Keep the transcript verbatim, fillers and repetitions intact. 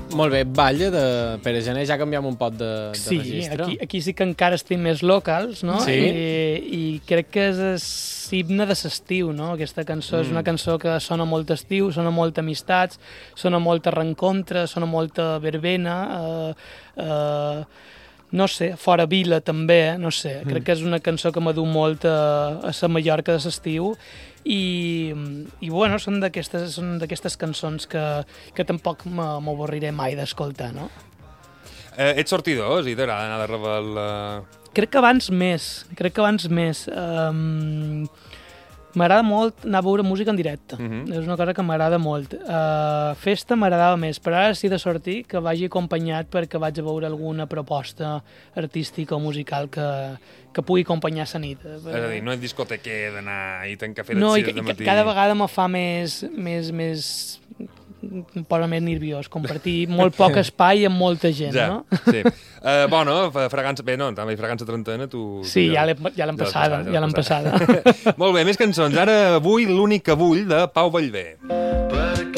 Molt bé, Balla de Pere Gené, ja canviem un pot de, de sí, registre. Sí, aquí, aquí sí que encara estem més locals, no? Sí. I, I crec que és himne de l'estiu, no? Aquesta cançó mm. és una cançó que sona molt estiu, sona molt amistats, sona molta reencontre, sona molta verbena, eh, eh, no sé, fora vila també, eh? No sé, mm. crec que és una cançó que m'adú molt a, a la Mallorca de l'estiu. I, i bueno, són d'aquestes són d'aquestes cançons que, que tampoc m'avorriré mai d'escoltar, no? Eh, ets sortidor, sí, t'agrada anar de rebel? Uh... Crec que abans més, crec que abans més. Um, m'agrada molt anar a veure música en directe, uh -huh. és una cosa que m'agrada molt. Uh, festa m'agradava més, però ara sí de sortir que vagi acompanyat perquè vaig a veure alguna proposta artística o musical que, que pugui acompanyar la nit. És a dir, no és discotequer d'anar i tenir cafè de no, sis i, de matí. I cada vegada me fa més... més, més em posa més nerviós, compartir molt poc espai amb molta gent, ja, no? Sí. Uh, bueno, fragància... Bé, no, també fragància trentena, tu... Sí, tu ja l'hem ja ja passada, ja l'hem passada. Molt bé, més cançons. Ara avui l'únic que vull de Pau Vallvé.